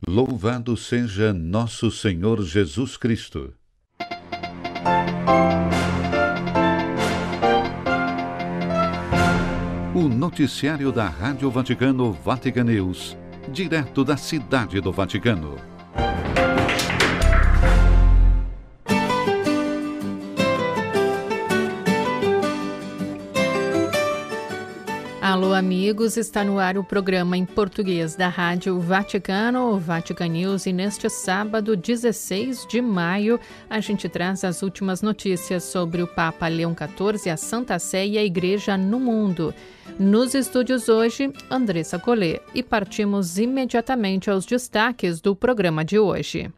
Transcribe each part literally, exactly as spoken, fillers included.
Louvado seja nosso Senhor Jesus Cristo. O noticiário da Rádio Vaticano Vatican News, direto da Cidade do Vaticano. Alô, amigos, está no ar o programa em português da Rádio Vaticano, Vatican News, e neste sábado, dezesseis de maio, a gente traz as últimas notícias sobre o Papa Leão quatorze, a Santa Sé e a Igreja no mundo. Nos estúdios hoje, Andressa Collet, e partimos imediatamente aos destaques do programa de hoje.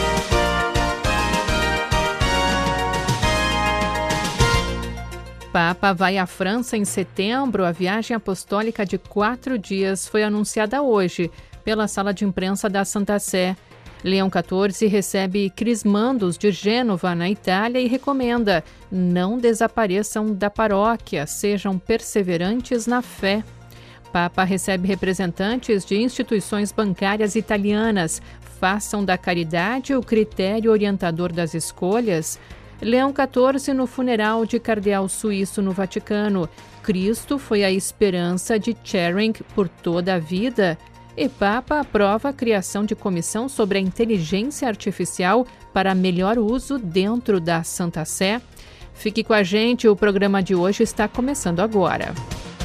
Papa vai à França em setembro. A viagem apostólica de quatro dias foi anunciada hoje pela sala de imprensa da Santa Sé. Leão quatorze recebe crismandos de Gênova, na Itália, e recomenda: não desapareçam da paróquia, sejam perseverantes na fé. Papa recebe representantes de instituições bancárias italianas. Façam da caridade o critério orientador das escolhas. Leão quatorze no funeral de cardeal suíço no Vaticano. Cristo foi a esperança de Tschering por toda a vida. E Papa aprova a criação de comissão sobre a inteligência artificial para melhor uso dentro da Santa Sé. Fique com a gente, o programa de hoje está começando agora.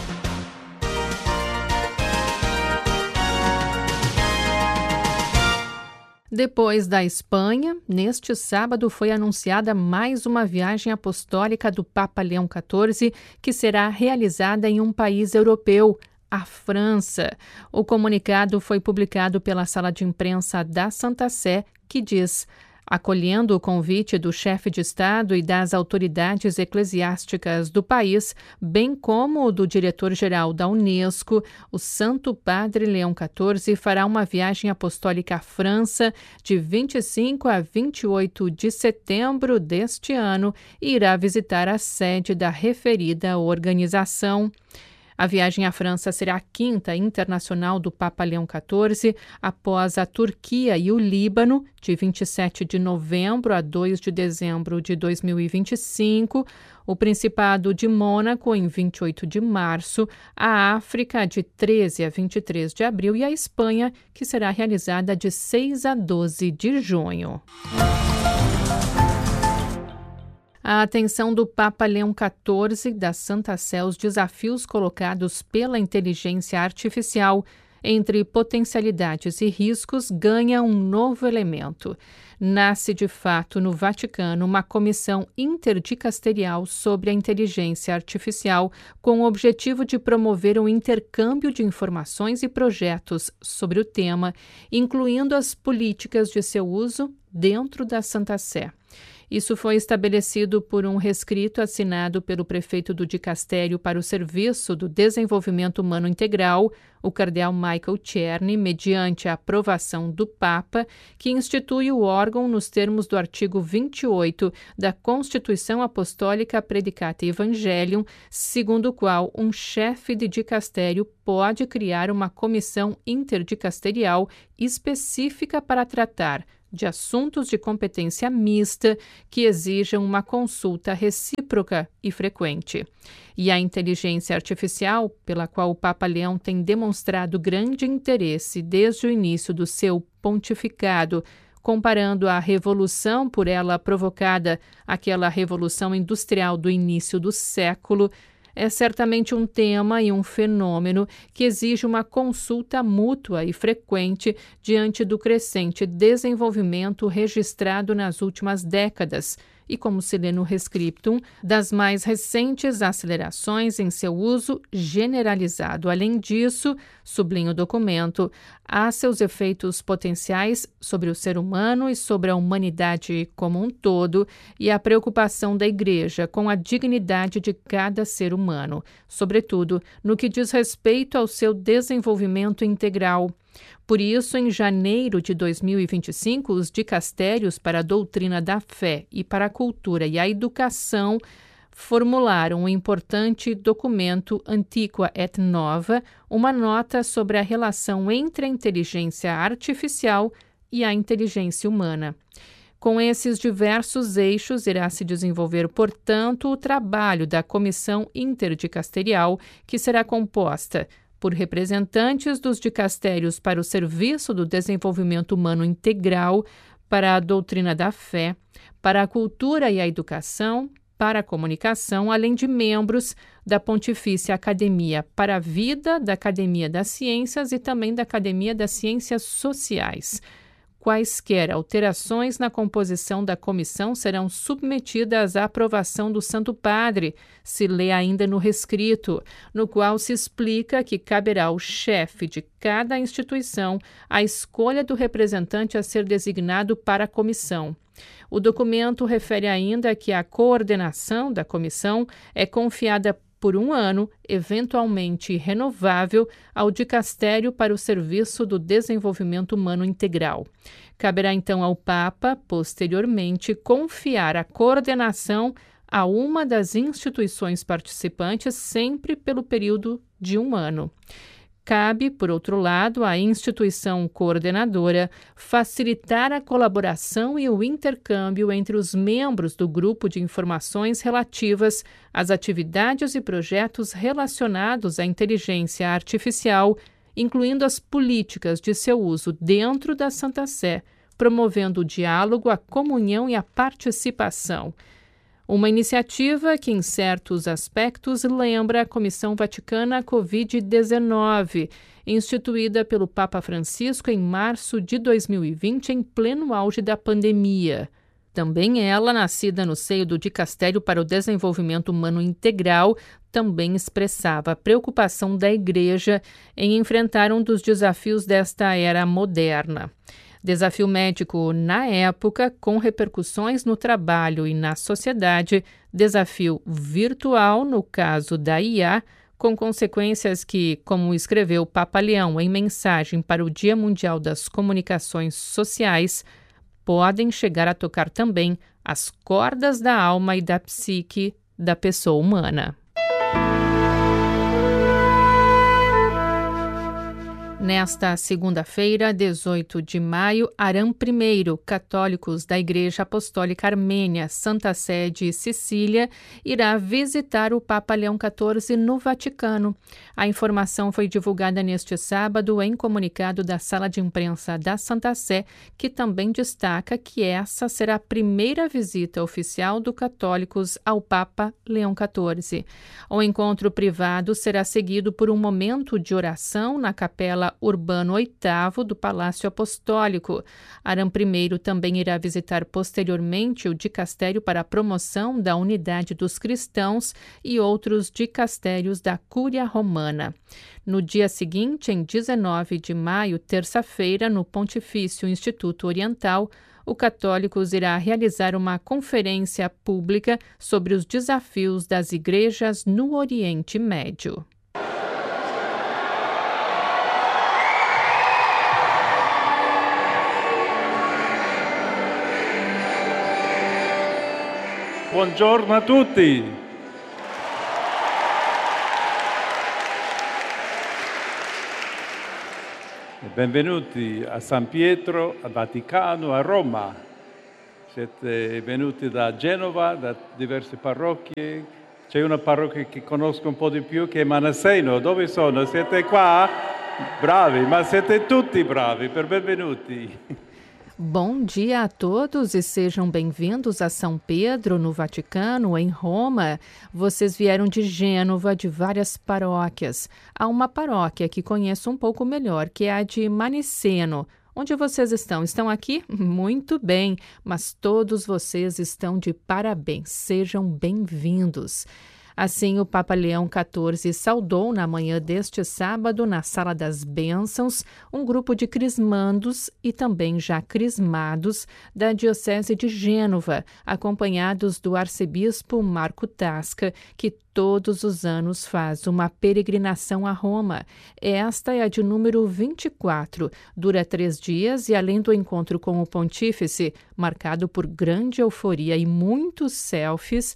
Depois da Espanha, neste sábado foi anunciada mais uma viagem apostólica do Papa Leão quatorze, que será realizada em um país europeu, a França. O comunicado foi publicado pela sala de imprensa da Santa Sé, que diz: acolhendo o convite do chefe de Estado e das autoridades eclesiásticas do país, bem como o do diretor-geral da Unesco, o Santo Padre Leão quatorze fará uma viagem apostólica à França de vinte e cinco a vinte e oito de setembro deste ano e irá visitar a sede da referida organização. A viagem à França será a quinta internacional do Papa Leão quatorze, após a Turquia e o Líbano, de vinte e sete de novembro a dois de dezembro de dois mil e vinte e cinco, o Principado de Mônaco, em vinte e oito de março, a África, de treze a vinte e três de abril, e a Espanha, que será realizada de seis a doze de junho. A atenção do Papa Leão quatorze, da Santa Sé, os desafios colocados pela inteligência artificial, entre potencialidades e riscos, ganha um novo elemento. Nasce, de fato, no Vaticano, uma comissão interdicasterial sobre a inteligência artificial, com o objetivo de promover um intercâmbio de informações e projetos sobre o tema, incluindo as políticas de seu uso dentro da Santa Sé. Isso foi estabelecido por um rescrito assinado pelo prefeito do Dicastério para o Serviço do Desenvolvimento Humano Integral, o cardeal Michael Czerny, mediante a aprovação do Papa, que institui o órgão nos termos do artigo vinte e oito da Constituição Apostólica Predicata Evangelium, segundo o qual um chefe de dicastério pode criar uma comissão interdicasterial específica para tratar de assuntos de competência mista que exijam uma consulta recíproca e frequente. E a inteligência artificial, pela qual o Papa Leão tem demonstrado grande interesse desde o início do seu pontificado, comparando a revolução por ela provocada àquela revolução industrial do início do século, é certamente um tema e um fenômeno que exige uma consulta mútua e frequente diante do crescente desenvolvimento registrado nas últimas décadas e, como se lê no Rescriptum, das mais recentes acelerações em seu uso generalizado. Além disso, sublinha o documento, há seus efeitos potenciais sobre o ser humano e sobre a humanidade como um todo, e a preocupação da Igreja com a dignidade de cada ser humano, sobretudo no que diz respeito ao seu desenvolvimento integral. Por isso, em janeiro de dois mil e vinte e cinco, os dicastérios para a doutrina da fé e para a cultura e a educação formularam um importante documento Antiqua et Nova, uma nota sobre a relação entre a inteligência artificial e a inteligência humana. Com esses diversos eixos, irá se desenvolver, portanto, o trabalho da Comissão Interdicasterial, que será composta por representantes dos dicastérios para o Serviço do Desenvolvimento Humano Integral, para a Doutrina da Fé, para a Cultura e a Educação, para a Comunicação, além de membros da Pontifícia Academia para a Vida, da Academia das Ciências e também da Academia das Ciências Sociais. Quaisquer alterações na composição da comissão serão submetidas à aprovação do Santo Padre, se lê ainda no rescrito, no qual se explica que caberá ao chefe de cada instituição a escolha do representante a ser designado para a comissão. O documento refere ainda que a coordenação da comissão é confiada por um ano, eventualmente renovável, ao Dicastério para o Serviço do Desenvolvimento Humano Integral. Caberá então ao Papa, posteriormente, confiar a coordenação a uma das instituições participantes, sempre pelo período de um ano. Cabe, por outro lado, à instituição coordenadora facilitar a colaboração e o intercâmbio entre os membros do grupo de informações relativas às atividades e projetos relacionados à inteligência artificial, incluindo as políticas de seu uso dentro da Santa Sé, promovendo o diálogo, a comunhão e a participação. Uma iniciativa que, em certos aspectos, lembra a Comissão Vaticana covid dezenove, instituída pelo Papa Francisco em março de dois mil e vinte, em pleno auge da pandemia. Também ela, nascida no seio do Dicastério para o Desenvolvimento Humano Integral, também expressava a preocupação da Igreja em enfrentar um dos desafios desta era moderna. Desafio médico na época, com repercussões no trabalho e na sociedade, desafio virtual no caso da I A, com consequências que, como escreveu Papa Leão em mensagem para o Dia Mundial das Comunicações Sociais, podem chegar a tocar também as cordas da alma e da psique da pessoa humana. Nesta segunda-feira, dezoito de maio, Aram I, católicos da Igreja Apostólica Armênia, Santa Sé de Sicília, irá visitar o Papa Leão quatorze no Vaticano. A informação foi divulgada neste sábado em comunicado da Sala de Imprensa da Santa Sé, que também destaca que essa será a primeira visita oficial do católicos ao Papa Leão quatorze. O encontro privado será seguido por um momento de oração na Capela Urbano oitavo do Palácio Apostólico. Aram I também irá visitar posteriormente o Dicastério para a Promoção da Unidade dos Cristãos e outros dicastérios da Cúria Romana. No dia seguinte, em dezenove de maio, terça-feira, no Pontifício Instituto Oriental, o Católicos irá realizar uma conferência pública sobre os desafios das igrejas no Oriente Médio. Buongiorno a tutti. Benvenuti a San Pietro, a Vaticano, a Roma. Siete venuti da Genova, da diverse parrocchie. C'è una parrocchia che conosco un po' di più che è Manasseno. Dove sono? Siete qua? Bravi, ma siete tutti bravi, per benvenuti. Bom dia a todos e sejam bem-vindos a São Pedro, no Vaticano, em Roma. Vocês vieram de Gênova, de várias paróquias. Há uma paróquia que conheço um pouco melhor, que é a de Maniceno. Onde vocês estão? Estão aqui? Muito bem, mas todos vocês estão de parabéns. Sejam bem-vindos. Assim, o Papa Leão quatorze saudou na manhã deste sábado, na Sala das Bênçãos, um grupo de crismandos e também já crismados da Diocese de Gênova, acompanhados do arcebispo Marco Tasca, que todos os anos faz uma peregrinação a Roma. Esta é a de número vinte e quatro. Dura três dias e, além do encontro com o pontífice, marcado por grande euforia e muitos selfies,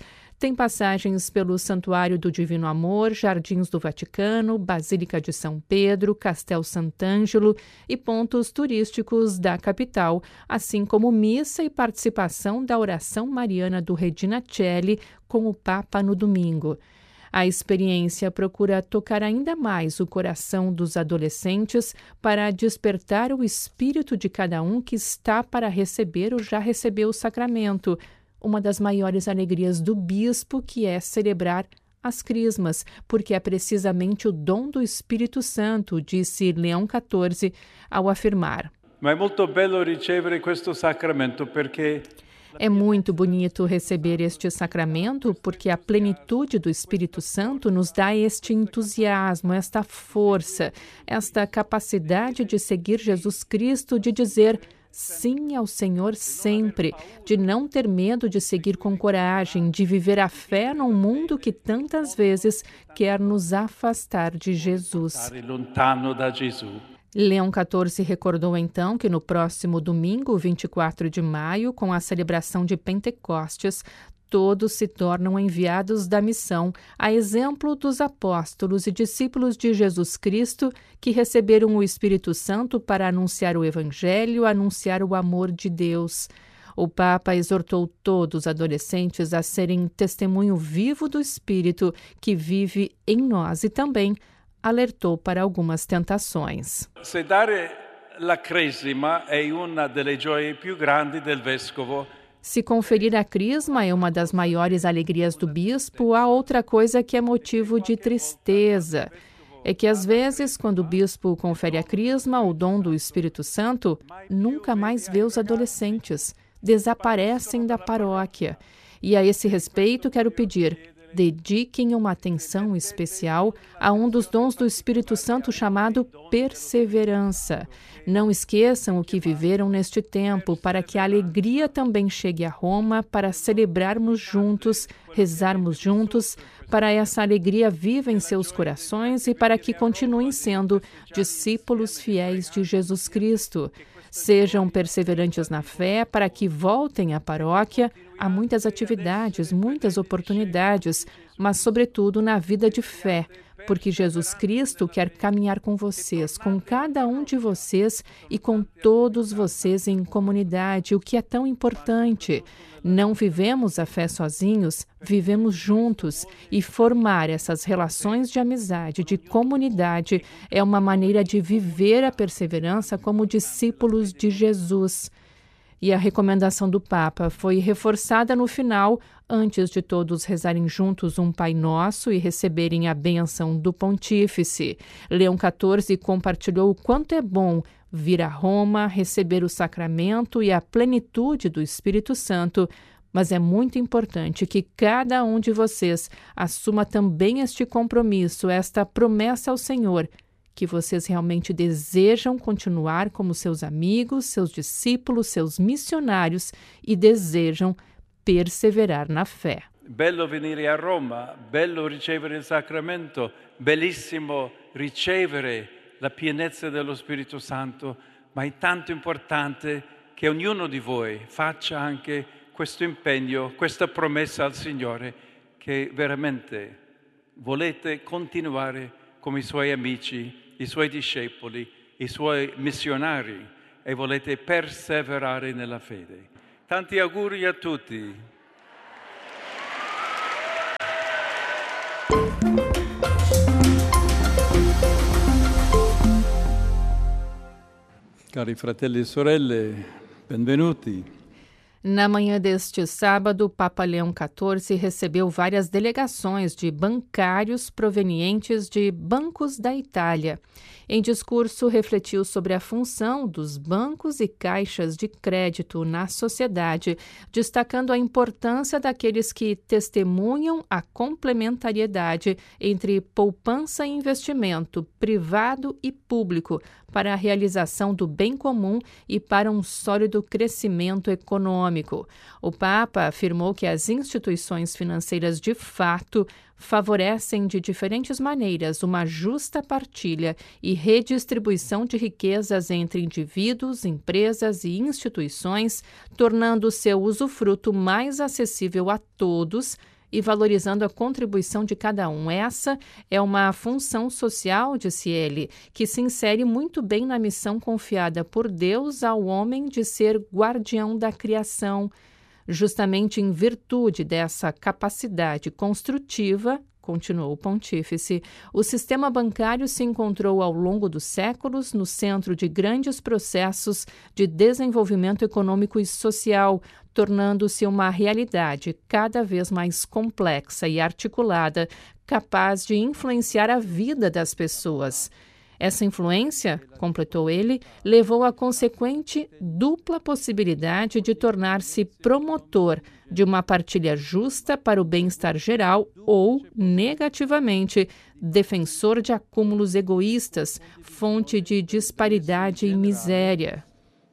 Tem passagens pelo Santuário do Divino Amor, Jardins do Vaticano, Basílica de São Pedro, Castel Sant'Angelo e pontos turísticos da capital, assim como missa e participação da oração mariana do Regina Coeli com o Papa no domingo. A experiência procura tocar ainda mais o coração dos adolescentes para despertar o espírito de cada um que está para receber ou já recebeu o sacramento, uma das maiores alegrias do bispo, que é celebrar as crismas, porque é precisamente o dom do Espírito Santo, disse Leão quatorze ao afirmar. Ma è molto bello ricevere questo sacramento perché É muito bonito receber este sacramento, porque a plenitude do Espírito Santo nos dá este entusiasmo, esta força, esta capacidade de seguir Jesus Cristo, de dizer sim ao Senhor sempre, de não ter medo de seguir com coragem, de viver a fé num mundo que tantas vezes quer nos afastar de Jesus. stare lontano da Gesù. Leão quatorze recordou então que no próximo domingo, vinte e quatro de maio, com a celebração de Pentecostes, todos se tornam enviados da missão, a exemplo dos apóstolos e discípulos de Jesus Cristo que receberam o Espírito Santo para anunciar o Evangelho, anunciar o amor de Deus. O Papa exortou todos os adolescentes a serem testemunho vivo do Espírito que vive em nós e também alertou para algumas tentações. Se dare la cresima è una delle gioie più grandi del vescovo. Se conferir a crisma é uma das maiores alegrias do bispo, há outra coisa que é motivo de tristeza. É que, às vezes, quando o bispo confere a crisma, o dom do Espírito Santo, nunca mais vê os adolescentes, desaparecem da paróquia. E a esse respeito, quero pedir, dediquem uma atenção especial a um dos dons do Espírito Santo chamado perseverança. Não esqueçam o que viveram neste tempo, para que a alegria também chegue a Roma, para celebrarmos juntos, rezarmos juntos, para essa alegria viva em seus corações e para que continuem sendo discípulos fiéis de Jesus Cristo. Sejam perseverantes na fé para que voltem à paróquia. Há muitas atividades, muitas oportunidades, mas sobretudo na vida de fé, porque Jesus Cristo quer caminhar com vocês, com cada um de vocês e com todos vocês em comunidade, o que é tão importante. Não vivemos a fé sozinhos, vivemos juntos, e formar essas relações de amizade, de comunidade, é uma maneira de viver a perseverança como discípulos de Jesus. E a recomendação do Papa foi reforçada no final, antes de todos rezarem juntos um Pai Nosso e receberem a bênção do Pontífice. Leão quatorze compartilhou o quanto é bom vir a Roma, receber o sacramento e a plenitude do Espírito Santo, mas é muito importante que cada um de vocês assuma também este compromisso, esta promessa ao Senhor, que vocês realmente desejam continuar como seus amigos, seus discípulos, seus missionários e desejam perseverar na fé. Bello venire a Roma, bello ricevere il sacramento, bellissimo ricevere la pienezza dello Spirito Santo, ma è tanto importante che ognuno di voi faccia anche questo impegno, questa promessa al Signore, che veramente volete continuare come i suoi amici, i suoi discepoli, i suoi missionari e volete perseverare nella fede. Tanti auguri a tutti. Cari fratelli e sorelle, benvenuti. Na manhã deste sábado, o Papa Leão quatorze recebeu várias delegações de bancários provenientes de bancos da Itália. Em discurso, refletiu sobre a função dos bancos e caixas de crédito na sociedade, destacando a importância daqueles que testemunham a complementariedade entre poupança e investimento privado e público para a realização do bem comum e para um sólido crescimento econômico. O Papa afirmou que as instituições financeiras de fato favorecem de diferentes maneiras uma justa partilha e redistribuição de riquezas entre indivíduos, empresas e instituições, tornando seu usufruto mais acessível a todos e valorizando a contribuição de cada um. Essa é uma função social, disse ele, que se insere muito bem na missão confiada por Deus ao homem de ser guardião da criação. Justamente em virtude dessa capacidade construtiva, continuou o pontífice, o sistema bancário se encontrou ao longo dos séculos no centro de grandes processos de desenvolvimento econômico e social, tornando-se uma realidade cada vez mais complexa e articulada, capaz de influenciar a vida das pessoas. Essa influência, completou ele, levou à consequente dupla possibilidade de tornar-se promotor de uma partilha justa para o bem-estar geral ou, negativamente, defensor de acúmulos egoístas, fonte de disparidade e miséria.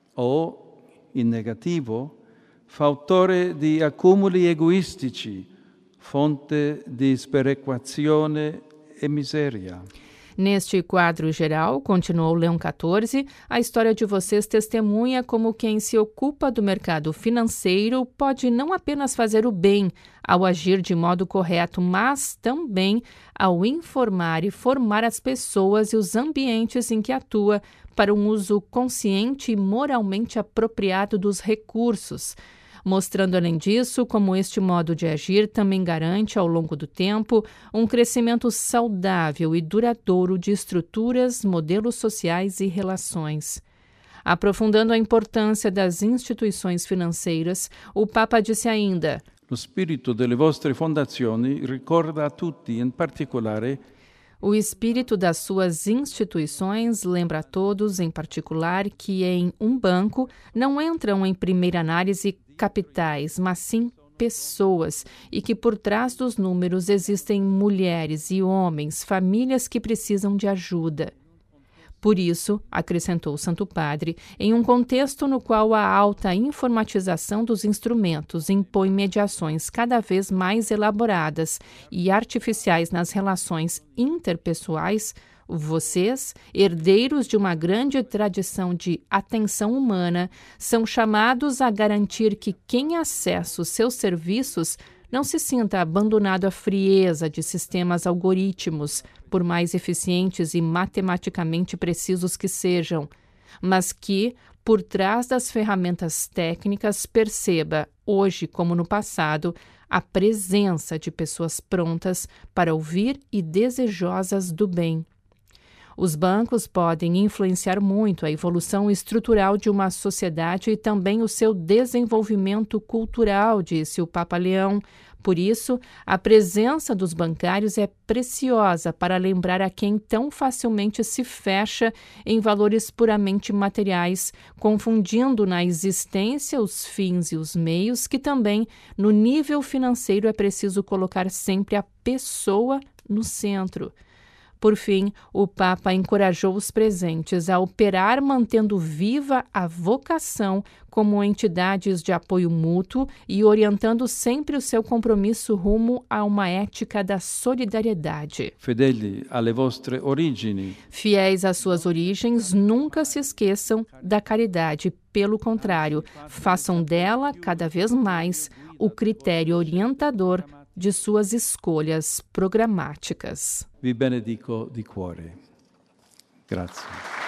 Ou, in negativo, fautore di accumuli egoistici, fonte di sperequazione e miséria. Neste quadro geral, continuou Leão quatorze, a história de vocês testemunha como quem se ocupa do mercado financeiro pode não apenas fazer o bem ao agir de modo correto, mas também ao informar e formar as pessoas e os ambientes em que atua para um uso consciente e moralmente apropriado dos recursos, mostrando, além disso, como este modo de agir também garante, ao longo do tempo, um crescimento saudável e duradouro de estruturas, modelos sociais e relações. Aprofundando a importância das instituições financeiras, o Papa disse ainda: Lo spirito delle vostre fondazioni ricorda a tutti, in particolare, o espírito das suas instituições lembra a todos, em particular, que em um banco não entram em primeira análise capitais, mas sim pessoas, e que por trás dos números existem mulheres e homens, famílias que precisam de ajuda. Por isso, acrescentou o Santo Padre, em um contexto no qual a alta informatização dos instrumentos impõe mediações cada vez mais elaboradas e artificiais nas relações interpessoais, vocês, herdeiros de uma grande tradição de atenção humana, são chamados a garantir que quem acessa os seus serviços não se sinta abandonado à frieza de sistemas algoritmos, por mais eficientes e matematicamente precisos que sejam, mas que, por trás das ferramentas técnicas, perceba, hoje como no passado, a presença de pessoas prontas para ouvir e desejosas do bem. Os bancos podem influenciar muito a evolução estrutural de uma sociedade e também o seu desenvolvimento cultural, disse o Papa Leão. Por isso, a presença dos bancários é preciosa para lembrar a quem tão facilmente se fecha em valores puramente materiais, confundindo na existência os fins e os meios, que também, no nível financeiro, é preciso colocar sempre a pessoa no centro. Por fim, o Papa encorajou os presentes a operar mantendo viva a vocação como entidades de apoio mútuo e orientando sempre o seu compromisso rumo a uma ética da solidariedade. Fedeli alle vostre origini. Fiéis às suas origens, nunca se esqueçam da caridade. Pelo contrário, façam dela, cada vez mais, o critério orientador de suas escolhas programáticas. Vi benedico di cuore. Grazie.